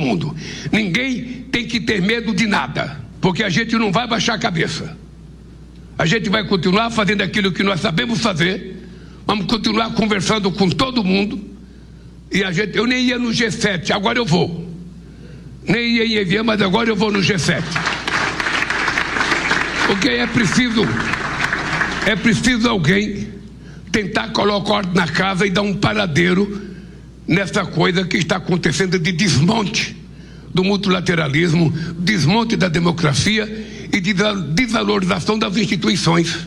mundo. Ninguém tem que ter medo de nada, porque a gente não vai baixar a cabeça. A gente vai continuar fazendo aquilo que nós sabemos fazer, vamos continuar conversando com todo mundo. E eu nem ia no G7, agora eu vou. Nem ia em Evian, mas agora eu vou no G7. Porque é preciso alguém tentar colocar ordem na casa e dar um paradeiro nessa coisa que está acontecendo de desmonte do multilateralismo, desmonte da democracia e de desvalorização das instituições.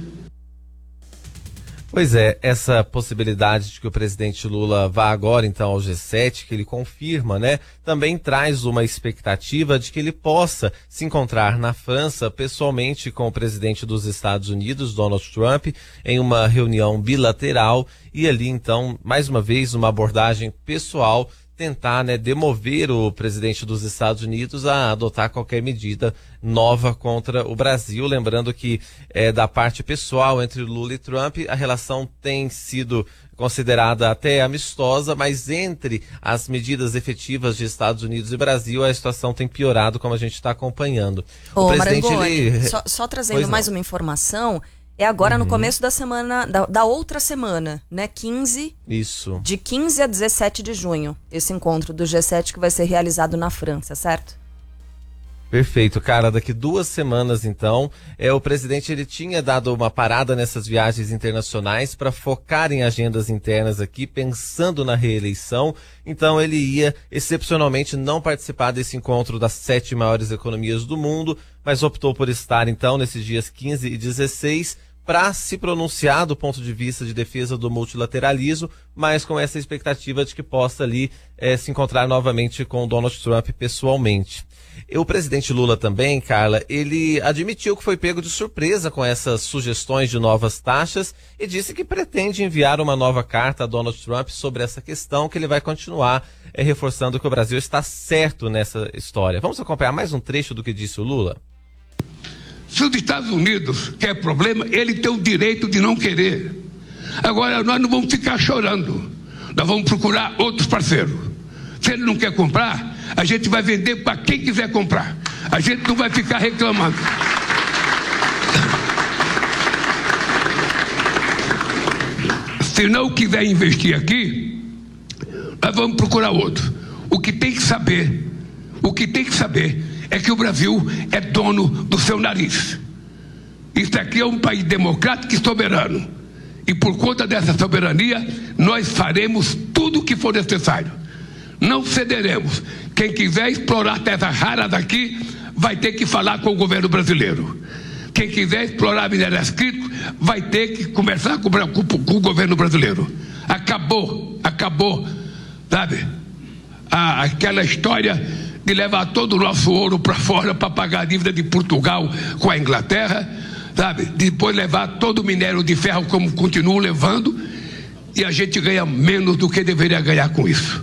Pois é, essa possibilidade de que o presidente Lula vá agora então ao G7, que ele confirma, né, também traz uma expectativa de que ele possa se encontrar na França pessoalmente com o presidente dos Estados Unidos, Donald Trump, em uma reunião bilateral e ali então, mais uma vez, uma abordagem pessoal, tentar, né, demover o presidente dos Estados Unidos a adotar qualquer medida nova contra o Brasil. Lembrando que da parte pessoal entre Lula e Trump, a relação tem sido considerada até amistosa, mas entre as medidas efetivas de Estados Unidos e Brasil, a situação tem piorado, como a gente está acompanhando. O presidente só trazendo mais uma informação. É agora no começo da semana, da outra semana, né? 15. Isso. De 15 a 17 de junho, esse encontro do G7 que vai ser realizado na França, certo? Perfeito, cara. Daqui 2 semanas, então, o presidente ele tinha dado uma parada nessas viagens internacionais para focar em agendas internas aqui, pensando na reeleição. Então, ele ia excepcionalmente não participar desse encontro das 7 maiores economias do mundo, mas optou por estar, então, nesses dias 15 e 16, para se pronunciar do ponto de vista de defesa do multilateralismo, mas com essa expectativa de que possa ali se encontrar novamente com Donald Trump pessoalmente. E o presidente Lula também, Carla, ele admitiu que foi pego de surpresa com essas sugestões de novas taxas e disse que pretende enviar uma nova carta a Donald Trump sobre essa questão, que ele vai continuar reforçando que o Brasil está certo nessa história. Vamos acompanhar mais um trecho do que disse o Lula? Se os Estados Unidos quer problema, ele tem o direito de não querer. Agora, nós não vamos ficar chorando. Nós vamos procurar outros parceiros. Se ele não quer comprar, a gente vai vender para quem quiser comprar. A gente não vai ficar reclamando. Se não quiser investir aqui, nós vamos procurar outro. O que tem que saber é que o Brasil é dono do seu nariz. Isso aqui é um país democrático e soberano. E por conta dessa soberania, nós faremos tudo o que for necessário. Não cederemos. Quem quiser explorar terra rara daqui, vai ter que falar com o governo brasileiro. Quem quiser explorar minérios críticos, vai ter que conversar com o governo brasileiro. Acabou, sabe? Aquela história de levar todo o nosso ouro para fora para pagar a dívida de Portugal com a Inglaterra, sabe? Depois levar todo o minério de ferro como continuam levando, e a gente ganha menos do que deveria ganhar com isso.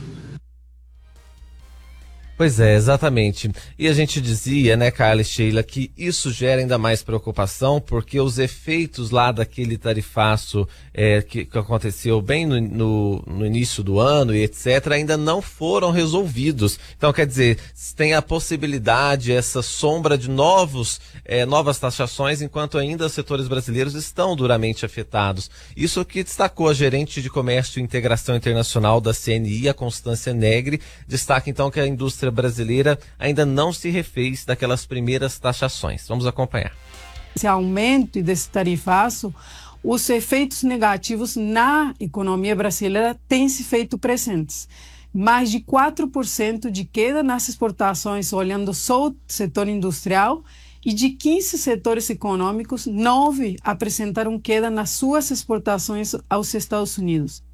Pois é, exatamente. E a gente dizia, né, Carla e Sheila, que isso gera ainda mais preocupação, porque os efeitos lá daquele tarifaço que aconteceu bem no início do ano e etc., ainda não foram resolvidos. Então, quer dizer, tem a possibilidade, essa sombra de novas taxações, enquanto ainda os setores brasileiros estão duramente afetados. Isso que destacou a gerente de Comércio e Integração Internacional da CNI, a Constância Negri, destaca então que a indústria brasileira ainda não se refez daquelas primeiras taxações. Vamos acompanhar. Esse aumento desse tarifaço, os efeitos negativos na economia brasileira têm se feito presentes. Mais de 4% de queda nas exportações, olhando só o setor industrial, e de 15 setores econômicos, 9 apresentaram queda nas suas exportações aos Estados Unidos.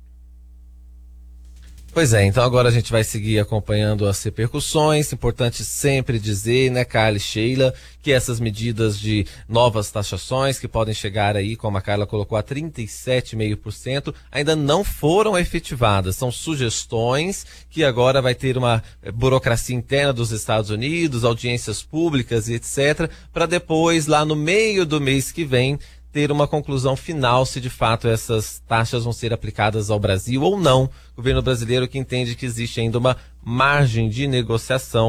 Pois é, então agora a gente vai seguir acompanhando as repercussões. Importante sempre dizer, né, Carla e Sheila, que essas medidas de novas taxações, que podem chegar aí, como a Carla colocou, a 37,5%, ainda não foram efetivadas. São sugestões que agora vai ter uma burocracia interna dos Estados Unidos, audiências públicas e etc., para depois, lá no meio do mês que vem, ter uma conclusão final se de fato essas taxas vão ser aplicadas ao Brasil ou não. O governo brasileiro que entende que existe ainda uma margem de negociação